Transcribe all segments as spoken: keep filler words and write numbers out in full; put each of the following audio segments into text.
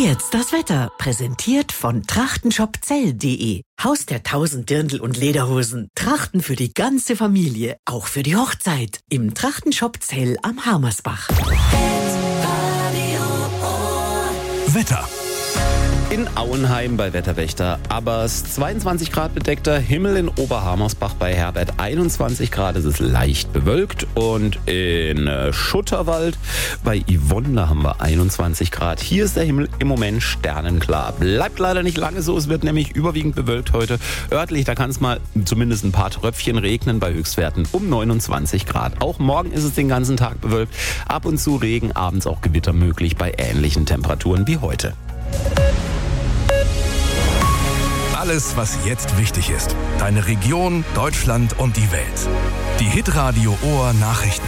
Jetzt das Wetter, präsentiert von trachtenshopzell punkt de. Haus der tausend Dirndl und Lederhosen. Trachten für die ganze Familie, auch für die Hochzeit. Im Trachtenshop Zell am Harmersbach. Wetter. In Auenheim bei Wetterwächter Abbers zweiundzwanzig Grad bedeckter Himmel, in Oberhammersbach bei Herbert einundzwanzig Grad, es ist leicht bewölkt, und in äh, Schutterwald bei Yvonne haben wir einundzwanzig Grad. Hier ist der Himmel im Moment sternenklar. Bleibt leider nicht lange so, es wird nämlich überwiegend bewölkt heute. Örtlich, da kann es mal zumindest ein paar Tröpfchen regnen bei Höchstwerten um neunundzwanzig Grad. Auch morgen ist es den ganzen Tag bewölkt, ab und zu Regen, abends auch Gewitter möglich bei ähnlichen Temperaturen wie heute. Alles, was jetzt wichtig ist. Deine Region, Deutschland und die Welt. Die Hitradio Ohr Nachrichten.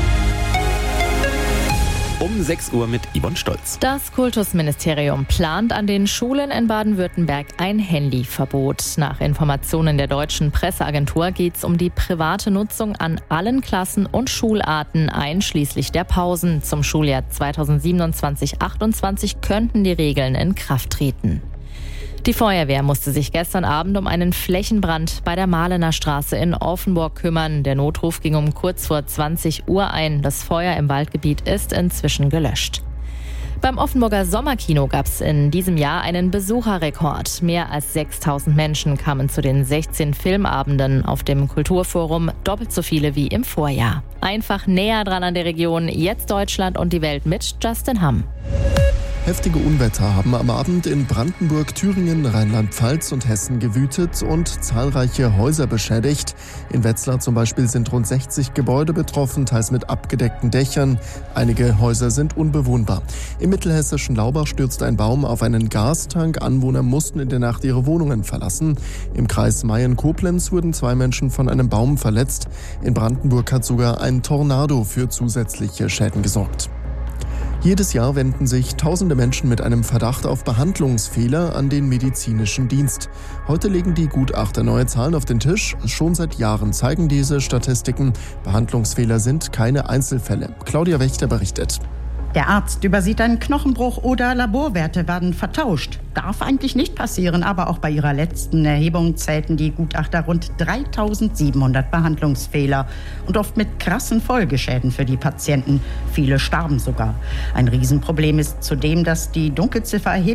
Um sechs Uhr mit Yvonne Stolz. Das Kultusministerium plant an den Schulen in Baden-Württemberg ein Handyverbot. Nach Informationen der deutschen Presseagentur geht es um die private Nutzung an allen Klassen und Schularten, einschließlich der Pausen. Zum Schuljahr zweitausendsiebenundzwanzig achtundzwanzig könnten die Regeln in Kraft treten. Die Feuerwehr musste sich gestern Abend um einen Flächenbrand bei der Mahlener Straße in Offenburg kümmern. Der Notruf ging um kurz vor zwanzig Uhr ein. Das Feuer im Waldgebiet ist inzwischen gelöscht. Beim Offenburger Sommerkino gab es in diesem Jahr einen Besucherrekord. Mehr als sechstausend Menschen kamen zu den sechzehn Filmabenden auf dem Kulturforum, doppelt so viele wie im Vorjahr. Einfach näher dran an der Region, jetzt Deutschland und die Welt mit Justin Hamm. Heftige Unwetter haben am Abend in Brandenburg, Thüringen, Rheinland-Pfalz und Hessen gewütet und zahlreiche Häuser beschädigt. In Wetzlar zum Beispiel sind rund sechzig Gebäude betroffen, teils mit abgedeckten Dächern. Einige Häuser sind unbewohnbar. Im mittelhessischen Laubach stürzte ein Baum auf einen Gastank. Anwohner mussten in der Nacht ihre Wohnungen verlassen. Im Kreis Mayen-Koblenz wurden zwei Menschen von einem Baum verletzt. In Brandenburg hat sogar ein Tornado für zusätzliche Schäden gesorgt. Jedes Jahr wenden sich tausende Menschen mit einem Verdacht auf Behandlungsfehler an den medizinischen Dienst. Heute legen die Gutachter neue Zahlen auf den Tisch. Schon seit Jahren zeigen diese Statistiken, Behandlungsfehler sind keine Einzelfälle. Claudia Wächter berichtet. Der Arzt übersieht einen Knochenbruch oder Laborwerte werden vertauscht. Darf eigentlich nicht passieren, aber auch bei ihrer letzten Erhebung zählten die Gutachter rund dreitausendsiebenhundert Behandlungsfehler und oft mit krassen Folgeschäden für die Patienten. Viele starben sogar. Ein Riesenproblem ist zudem, dass die Dunkelziffer erheblich